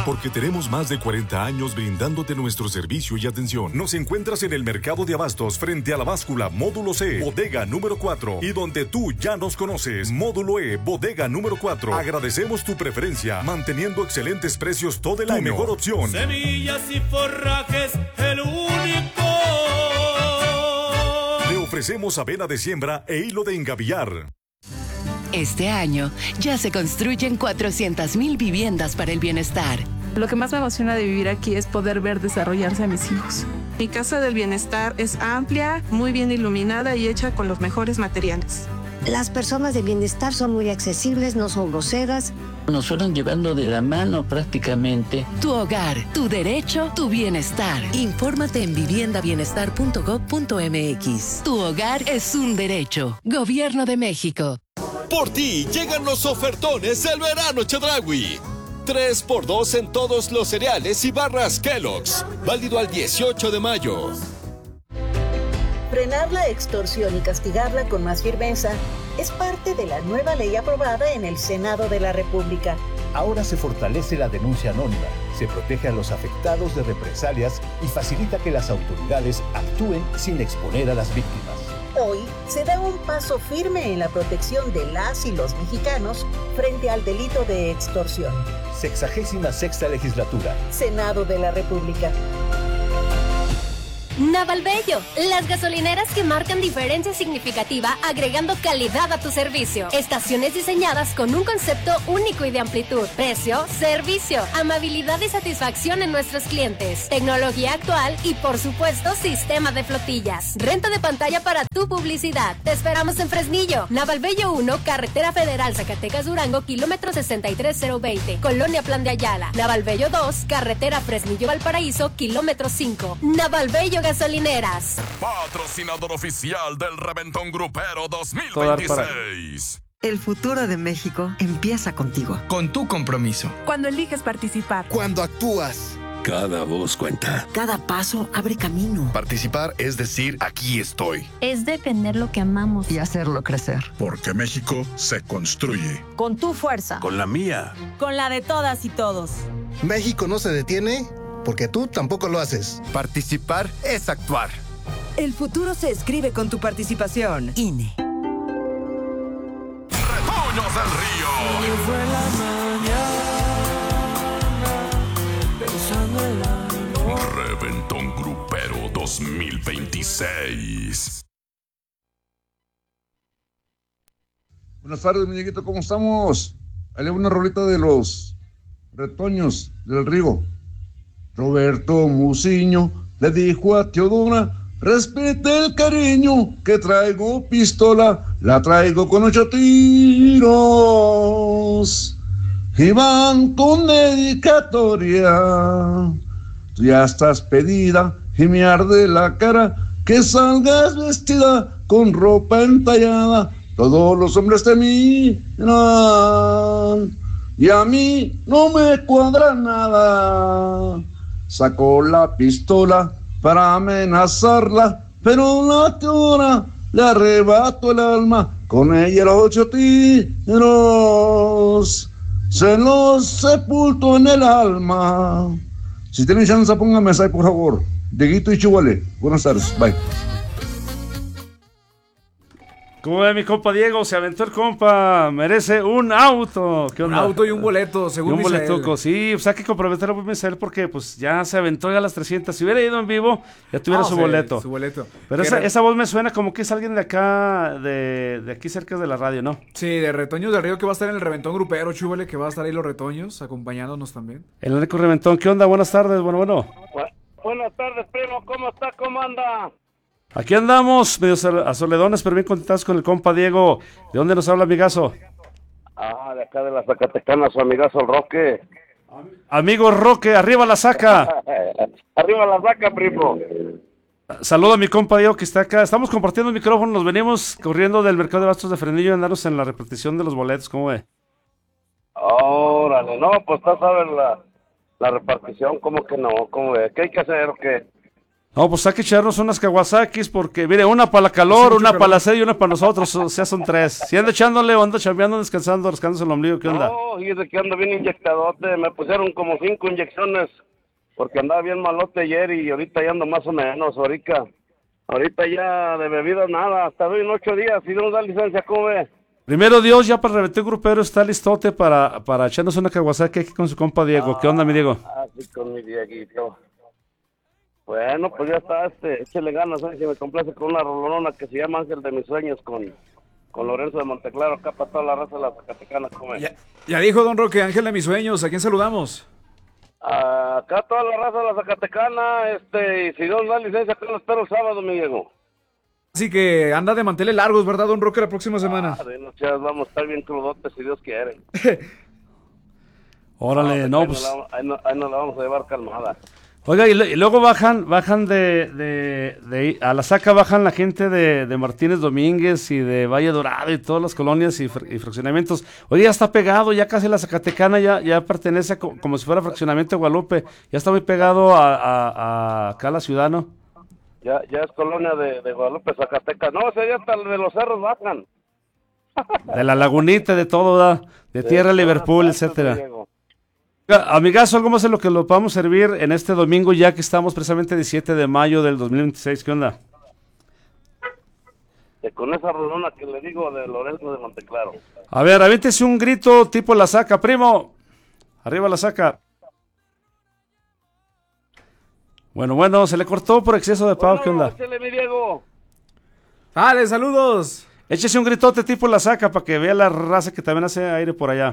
Porque tenemos más de 40 años brindándote nuestro servicio y atención. Nos encuentras en el mercado de abastos frente a la báscula Módulo C, bodega número 4. Y donde tú ya nos conoces, Módulo E, bodega número 4. Agradecemos tu preferencia, manteniendo excelentes precios todo el año. Tu mejor opción. Semillas y forrajes, el único. Le ofrecemos avena de siembra e hilo de engavillar. Este año ya se construyen 400,000 viviendas para el bienestar. Lo que más me emociona de vivir aquí es poder ver desarrollarse a mis hijos. Mi casa del bienestar es amplia, muy bien iluminada y hecha con los mejores materiales. Las personas de bienestar son muy accesibles, no son groseras. Nos fueron llevando de la mano prácticamente. Tu hogar, tu derecho, tu bienestar. Infórmate en viviendabienestar.gov.mx. Tu hogar es un derecho. Gobierno de México. Por ti llegan los ofertones del verano Chedraui. 3x2 en todos los cereales y barras Kellogg's. Válido al 18 de mayo. Frenar la extorsión y castigarla con más firmeza es parte de la nueva ley aprobada en el Senado de la República. Ahora se fortalece la denuncia anónima, se protege a los afectados de represalias y facilita que las autoridades actúen sin exponer a las víctimas. Hoy se da un paso firme en la protección de las y los mexicanos frente al delito de extorsión. 66ª legislatura. Senado de la República. Navalbello, las gasolineras que marcan diferencia significativa agregando calidad a tu servicio. Estaciones diseñadas con un concepto único y de amplitud. Precio, servicio, amabilidad y satisfacción en nuestros clientes. Tecnología actual y por supuesto sistema de flotillas. Renta de pantalla para tu publicidad. Te esperamos en Fresnillo. Navalbello 1, Carretera Federal Zacatecas-Durango, kilómetro 63020. Colonia Plan de Ayala. Navalbello 2, Carretera Fresnillo-Valparaíso, kilómetro 5. Navalbello Gasolineras. Patrocinador oficial del Reventón Grupero 2026. El futuro de México empieza contigo. Con tu compromiso. Cuando eliges participar. Cuando actúas. Cada voz cuenta. Cada paso abre camino. Participar es decir, aquí estoy. Es defender lo que amamos. Y hacerlo crecer. Porque México se construye. Con tu fuerza. Con la mía. Con la de todas y todos. México no se detiene porque tú tampoco lo haces. Participar es actuar. El futuro se escribe con tu participación. INE. Retoños del Río. Fue la mañana, pensando en la... Reventón Grupero 2026. Buenas tardes, muñequito, ¿cómo estamos? Ahí le una rolita de los Retoños del Río. Roberto Musiño le dijo a Teodora: respete el cariño, que traigo pistola, la traigo con 8 tiros. Y van con dedicatoria. Tú ya estás pedida y me arde la cara que salgas vestida con ropa entallada. Todos los hombres te miran y a mí no me cuadra nada. Sacó la pistola para amenazarla, pero la Teodora le arrebató el alma. Con ella los 8 tiros se los sepultó en el alma. Si tienen chance, pónganme ahí, por favor. Dieguito y Chubale. Buenas tardes, bye. ¿Cómo ve mi compa Diego? Se aventó el compa, merece un auto. ¿Qué onda? Un auto y un boleto, según un Misael. boletuco, sí, pues hay que comprometerlo a Misael porque pues ya se aventó ya a las 300. Si hubiera ido en vivo, ya tuviera su boleto. Su boleto. Pero esa voz me suena como que es alguien de acá, de aquí cerca de la radio, ¿no? Sí, de Retoños del Río, que va a estar en el Reventón Grupero, Chúbale, que va a estar ahí los Retoños, acompañándonos también. El único Reventón, ¿qué onda? Buenas tardes, bueno. Buenas tardes, primo, ¿cómo está? ¿Cómo anda? Aquí andamos, medio a soledones, pero bien contentos con el compa Diego. ¿De dónde nos habla, amigazo? De acá de la Zacatecana, su amigazo el Roque. Amigo Roque, arriba la saca. Arriba la saca, primo. Saludo a mi compa Diego que está acá. Estamos compartiendo el micrófono, nos venimos corriendo del mercado de bastos de Fresnillo y andarnos en la repartición de los boletos, ¿cómo ve? Órale, no, pues está, ¿sabes? La repartición, ¿cómo que no? ¿Cómo ve? ¿Qué hay que hacer o qué? No, pues hay que echarnos unas Kawasaki's porque, mire, una para la calor, una para la sed y una para nosotros, o sea, son 3. Si anda echándole o anda chambeando, descansando, rascándose el ombligo, ¿qué onda? No, fíjese que ando bien inyectadote, me pusieron como 5 inyecciones porque andaba bien malote ayer y ahorita ya ando más o menos, ahorita ya de bebida nada, hasta hoy en 8 días, si no nos da licencia, ¿cómo ve? Primero Dios, ya para el Reventón Grupero está listote para echarnos una Kawasaki aquí con su compa Diego. ¿Qué onda, mi Diego? Sí, con mi Dieguito. Bueno, pues ya está, échele ganas, si me complace con una rolonona que se llama Ángel de mis sueños con Lorenzo de Monteclaro, acá para toda la raza de la Zacatecana, ¿cómo ve? Ya dijo Don Roque, Ángel de mis sueños, ¿a quién saludamos? Acá toda la raza de la Zacatecana, y si no nos da licencia, acá lo espero el sábado, mi Diego. Así que anda de manteles largos, ¿verdad, Don Roque, la próxima semana? De noche vamos a estar bien crudotes, si Dios quiere. Órale, no, pues... Ahí nos la vamos a llevar calmada. Oiga, y luego bajan de a la Saca bajan la gente de Martínez Domínguez y de Valle Dorado y todas las colonias y fraccionamientos. Oye, ya está pegado, ya casi la Zacatecana ya pertenece como si fuera fraccionamiento de Guadalupe. Ya está muy pegado a acá la ciudad, ¿no? Ya es colonia de Guadalupe, Zacatecas. No, sería hasta de los cerros bajan. De la lagunita, de todo, ¿verdad? De Tierra, Liverpool, etcétera. Amigazo, algo más de lo que lo podamos servir en este domingo, ya que estamos precisamente 17 de mayo del 2026. ¿Qué onda? Con esa rolona que le digo de Lorenzo de Monteclaro. A ver, aviéntese un grito tipo La Saca, primo. Arriba La Saca. Bueno, se le cortó por exceso de pago. ¿Qué onda? Échale, mi Diego. Dale, saludos. Échese un gritote tipo La Saca para que vea la raza que también hace aire por allá.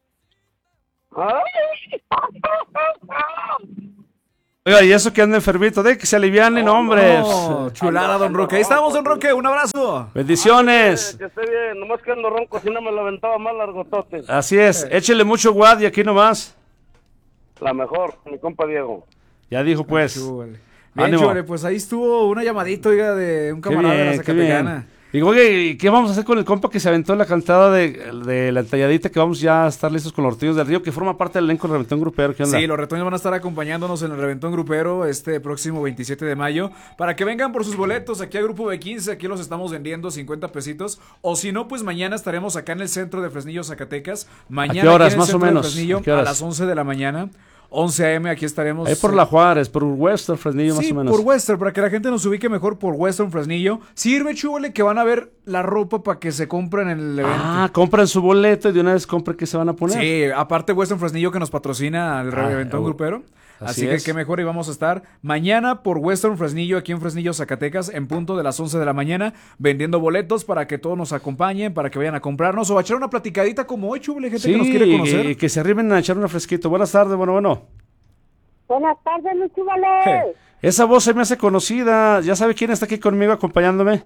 Oiga, y eso que anda enfermito, de que se alivianen, hombre. No, chulada, Don Roque. Ahí estamos, Don Roque, un abrazo. Bendiciones. Que esté bien, nomás que ando ronco, si no me lo aventaba más largotote. Así es, échele mucho guad y aquí nomás. La mejor, mi compa Diego. Ya dijo pues. Bien, chule, pues ahí estuvo una llamadita, oiga, de un camarada de la Zacatecana. Y oye, ¿qué vamos a hacer con el compa que se aventó la cantada de la entalladita, que vamos ya a estar listos con los Retoños del Río, que forma parte del elenco del Reventón Grupero? ¿Qué onda? Sí, los Retoños van a estar acompañándonos en el Reventón Grupero este próximo 27 de mayo, para que vengan por sus boletos aquí a Grupo B15, aquí los estamos vendiendo 50 pesitos, o si no, pues mañana estaremos acá en el centro de Fresnillo, Zacatecas. Mañana ¿a qué horas, aquí en el más o centro menos? de Fresnillo, a las 11 de la mañana. 11 a.m. aquí estaremos. Ahí por La Juárez, por Western Fresnillo, más o menos. Sí, por Western, para que la gente nos ubique mejor por Western Fresnillo. Sirve, chúbale, que van a ver la ropa para que se compren en el evento. Compren su boleto y de una vez compren qué se van a poner. Sí, aparte Western Fresnillo que nos patrocina el Reventón Grupero. Así que qué mejor, y vamos a estar mañana por Western Fresnillo, aquí en Fresnillo, Zacatecas, en punto de las 11 de la mañana, vendiendo boletos para que todos nos acompañen, para que vayan a comprarnos o a echar una platicadita como hoy, chúbale, gente que nos quiere conocer. Y que se arriben a echar una fresquito. Buenas tardes, bueno. Buenas tardes, mi chúbale. Esa voz se me hace conocida. ¿Ya sabe quién está aquí conmigo acompañándome?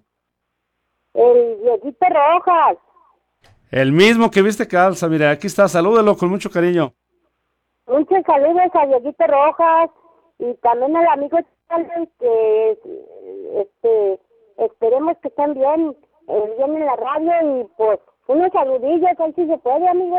El Dieguito Rojas. El mismo que viste calza, mira, aquí está, salúdelo con mucho cariño. Muchos saludos a Dieguito Rojas y también al amigo Charles, que esperemos que estén bien en la radio, y pues unos saludillos, ahí si se puede, amigo.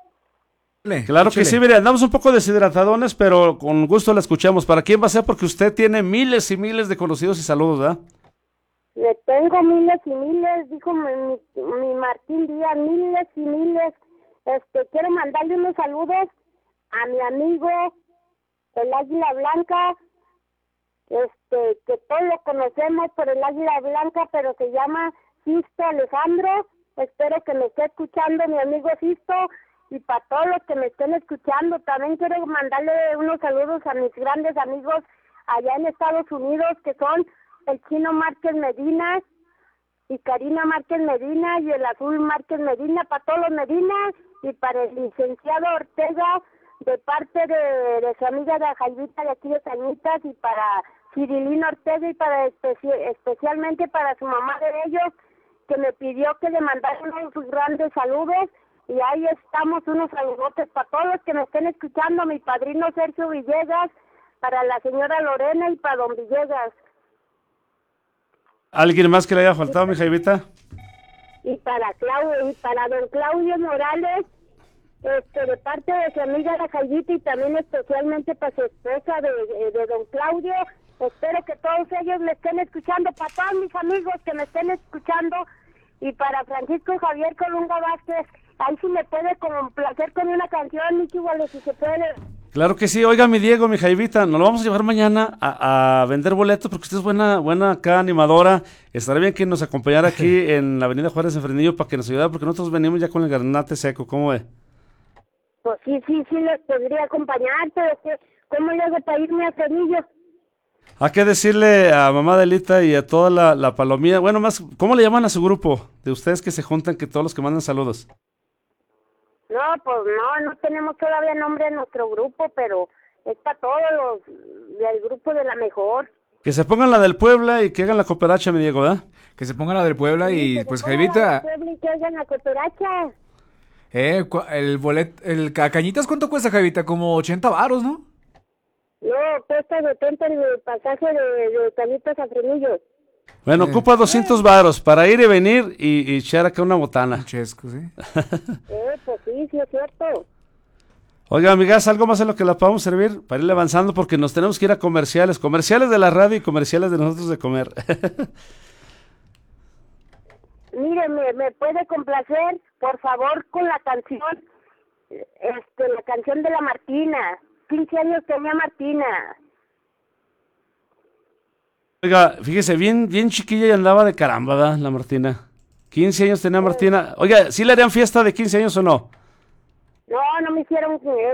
Claro que sí, mire, andamos un poco deshidratadones, pero con gusto la escuchamos. ¿Para quién va a ser? Porque usted tiene miles y miles de conocidos y saludos, ¿verdad? Le tengo miles y miles, dijo mi Martín Díaz, miles y miles. Quiero mandarle unos saludos a mi amigo, el Águila Blanca, que todos lo conocemos por el Águila Blanca, pero se llama Sisto Alejandro. Espero que me esté escuchando mi amigo Sisto, y para todos los que me estén escuchando. También quiero mandarle unos saludos a mis grandes amigos allá en Estados Unidos, que son el Chino Márquez Medina y Karina Márquez Medina y el Azul Márquez Medina, para todos los Medina, y para el licenciado Ortega, de parte de su amiga de Jaivita de aquí de Cañitas, y para Cirilino Ortega, y para especialmente para su mamá de ellos, que me pidió que le mandara unos grandes saludos. Y ahí estamos, unos saludotes para todos los que me estén escuchando, mi padrino Sergio Villegas, para la señora Lorena y para don Villegas. ¿Alguien más que le haya faltado, mi Jaivita? Y para don Claudio Morales, de parte de su amiga la Jaivita, y también especialmente para su esposa de don Claudio, Espero que todos ellos me estén escuchando, para todos mis amigos que me estén escuchando, y para Francisco Javier Colunga Vázquez, ahí sí me puede complacer con una canción, mi Chihuahua, si se puede. Claro que sí. Oiga, mi Diego, mi Jaivita, nos lo vamos a llevar mañana a vender boletos porque usted es buena acá animadora. Estaría bien que nos acompañara aquí en la Avenida Juárez en Fresnillo para que nos ayudara porque nosotros venimos ya con el garnate seco. ¿Cómo ve? Pues sí, les podría acompañar, pero ¿cómo le hago para irme a Fresnillo? Hay que decirle a mamá Delita y a toda la palomía, bueno, más, ¿cómo le llaman a su grupo? De ustedes que se juntan, que todos los que mandan saludos. No, pues no tenemos todavía nombre en nuestro grupo, pero es para todos los del grupo de la mejor. Que se pongan la del Puebla y que hagan la cooperacha, mi Diego, ¿verdad? Que se pongan la del Puebla y pues Jaivita. Que hagan la cooperacha. El Cañitas, ¿cuánto cuesta, Jaivita? Como 80 varos, ¿no? No, cuesta 70 el pasaje de Cañitas a Fresnillo. Bueno, ocupa 200 varos para ir y venir y echar acá una botana. Un chesco, ¿sí? Pues sí, es cierto. Oiga, amigas, algo más en lo que la podamos servir para ir avanzando porque nos tenemos que ir a comerciales de la radio y comerciales de nosotros de comer. Mire, me puede complacer, por favor, con la canción, la canción de la Martina. 15 años tenía Martina. Oiga, fíjese, bien chiquilla y andaba de caramba, ¿verdad, la Martina? 15 años tenía Martina. Oiga, ¿sí le harían fiesta de 15 años o no? No me hicieron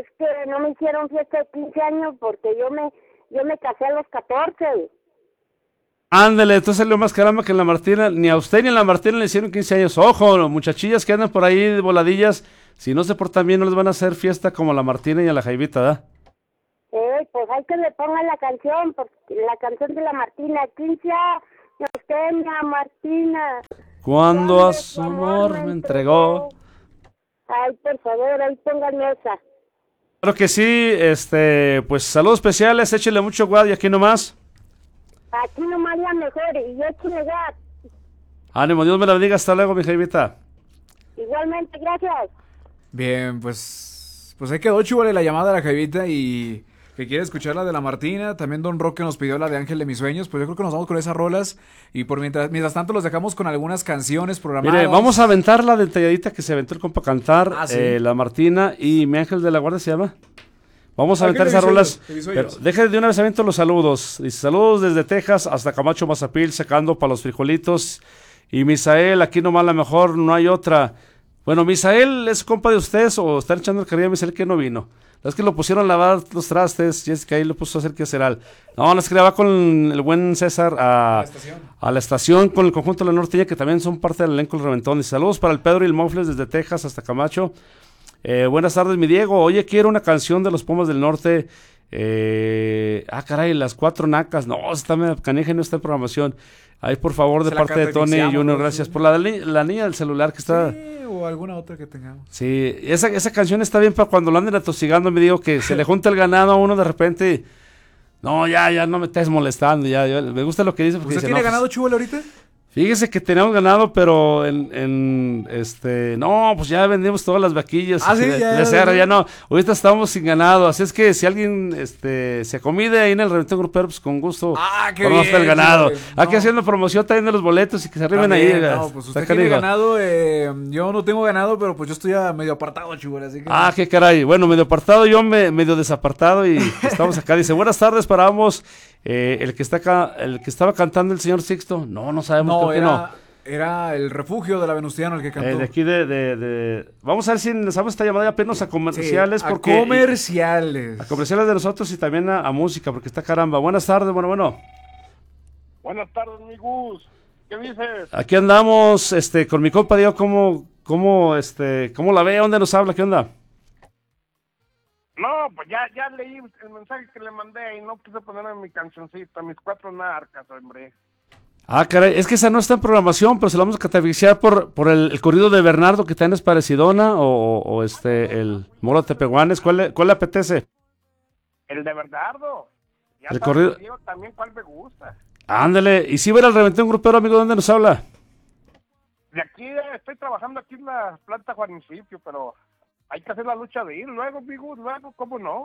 fiesta de 15 años porque yo me casé a los 14. Ándale, entonces salió más caramba que en la Martina. Ni a usted ni a la Martina le hicieron 15 años. Ojo, muchachillas que andan por ahí de voladillas, si no se portan bien no les van a hacer fiesta como a la Martina y a la Jaivita, ¿verdad? Pues hay que le pongan la canción de la Martina. 15 años tenía Martina. Cuando a su amor me entregó. Ay, por favor, ahí pónganme esa. Claro que sí, pues saludos especiales, échele mucho guad y aquí nomás. Aquí nomás la mejor y échele guad. Ánimo, Dios me la bendiga, hasta luego, mi Jaivita. Igualmente, gracias. Bien, pues ahí quedó, Chivole, la llamada de la Jaivita y que quiere escuchar la de la Martina. También Don Roque nos pidió la de Ángel de mis sueños. Pues yo creo que nos vamos con esas rolas. Y mientras tanto los dejamos con algunas canciones programadas. Mire, vamos a aventar la detalladita que se aventó el compa a cantar. ¿Sí? La Martina y mi Ángel de la Guardia se llama. Vamos a aventar esas rolas. Pero deje de una vez aviento los saludos. Dice, saludos desde Texas hasta Camacho, Mazapil, sacando para los frijolitos. Y Misael, aquí nomás la mejor, no hay otra. Bueno, Misael, ¿es compa de ustedes o están echando el carril a Misael que no vino? Es que lo pusieron a lavar los trastes, Jessica ahí lo puso a hacer quehaceral. No, es que va con el buen César a la estación con el conjunto de la Norteña, que también son parte del elenco del Reventón. Y saludos para el Pedro y el Mofles desde Texas hasta Camacho. Buenas tardes, mi Diego. Oye, quiero una canción de los Pumas del Norte. Caray, las Cuatro Nacas. No, está medio canija y no está en programación. Ahí, por favor, de parte de Tony Junior, gracias por la niña del celular que está. Sí, o alguna otra que tengamos. Sí, esa canción está bien para cuando lo anden atosigando, me digo que se le junta el ganado a uno de repente. No, ya no me estés molestando, ya, me gusta lo que dice. ¿Usted tiene ganado, Chubole, ahorita? Fíjese que tenemos ganado, pero no, pues ya vendimos todas las vaquillas. Sí, ya no. Ahorita estamos sin ganado, así es que si alguien se acomide ahí en el Reventón Grupero, pues con gusto. Qué bien, el ganado. No. Aquí haciendo promoción también de los boletos y que se arriben ahí. No, pues usted tiene ganado, yo no tengo ganado, pero pues yo estoy medio apartado, Chubole, así que. Qué caray. Bueno, medio apartado, yo medio desapartado y estamos acá. Dice, buenas tardes para ambos. El que estaba cantando el señor Sixto, no sabemos, creo que no. Era el Refugio de la Venustiano el que cantó. De aquí vamos a ver si les damos esta llamada apenas a comerciales. Sí, a comerciales. A comerciales de nosotros y también a música, porque está caramba. Buenas tardes, bueno. Buenas tardes, mi Gus. ¿Qué dices? Aquí andamos, con mi compa Diego, ¿cómo la ve? ¿Dónde nos habla? ¿Qué onda? No, pues ya leí el mensaje que le mandé y no quise ponerme mi cancioncita, mis Cuatro Narcas, hombre. Caray, es que esa no está en programación, pero se la vamos a categorizar por el corrido de Bernardo, que también es parecidona, o el Moro de Tepehuanes. ¿Cuál le apetece? El de Bernardo. Ya el corrido. También cuál me gusta. Ándale, y si va al Reventón Grupero, amigo, ¿dónde nos habla? De aquí estoy trabajando aquí en la planta Juanicipio, pero hay que hacer la lucha de ir luego, amigo, luego, ¿cómo no?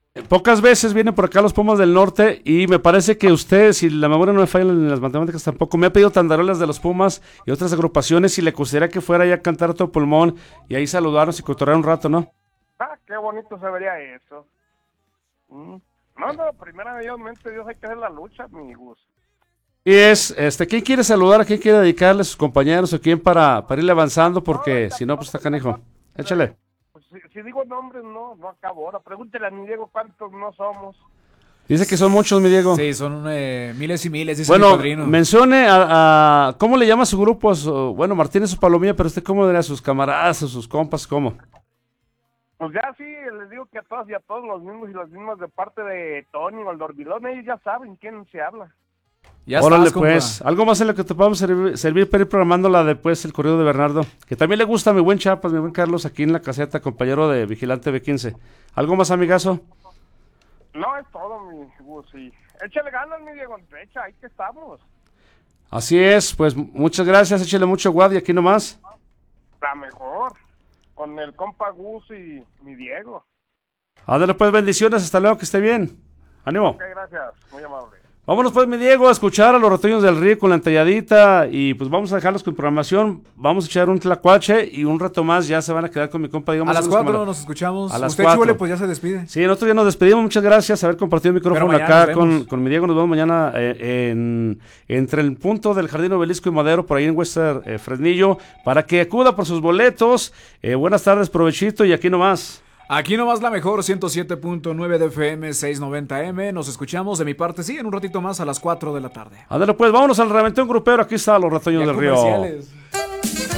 Pocas veces vienen por acá los Pumas del Norte y me parece que usted, si la memoria no me falla en las matemáticas tampoco, me ha pedido tandarolas de los Pumas y otras agrupaciones y le gustaría que fuera ya a cantar a todo pulmón y ahí saludarnos y cotorrear un rato, ¿no? Qué bonito se vería eso. No, primeramente Dios hay que hacer la lucha, amigos. Y ¿quién quiere saludar? ¿A quién quiere dedicarle a sus compañeros o quién para irle avanzando? Porque si no, pues está canijo. Échale. Pues, si digo nombres, no acabo ahora. Pregúntele a mi Diego cuántos no somos. Dice que son muchos, mi Diego. Sí, son miles y miles, dice bueno, mi padrino. Mencione a ¿cómo le llama a su grupo? Bueno, Martínez o Palomilla, pero usted ¿cómo diría a sus camaradas, a sus compas, cómo? Pues ya sí, les digo que a todas y a todos los mismos y las mismas de parte de Tony o el Dormilón, ellos ya saben quién se habla. Ya órale estás, pues, algo más en lo que te podamos servir para ir programando la después el corrido de Bernardo, que también le gusta a mi buen Chapas, mi buen Carlos, aquí en la caseta, compañero de Vigilante B15. ¿Algo más, amigazo? No, es todo, mi Gus, sí. Échale ganas, mi Diego, ahí que estamos. Así es, pues muchas gracias, échale mucho guad y aquí nomás. La mejor, con el compa Gus y mi Diego. Ándale pues, bendiciones, hasta luego, que esté bien. Ánimo. Ok, gracias, muy amable. Vámonos pues, mi Diego, a escuchar a los Retoños del Río con la entalladita y pues vamos a dejarlos con programación. Vamos a echar un tlacuache y un rato más ya se van a quedar con mi compa. Digamos, a las 4 nos escuchamos. A las Usted, 4. Chule, pues ya se despide. Sí, nosotros ya nos despedimos. Muchas gracias haber compartido el micrófono acá con mi Diego. Nos vemos mañana entre el punto del Jardín Obelisco y Madero, por ahí en Western Fresnillo, para que acuda por sus boletos. Buenas tardes, provechito y aquí nomás. Aquí nomás la mejor, 107.9 de FM, 690M. Nos escuchamos de mi parte, sí, en un ratito más a las 4 de la tarde. Ándale pues, vámonos al Reventón Grupero. Aquí están los Retoños del Río.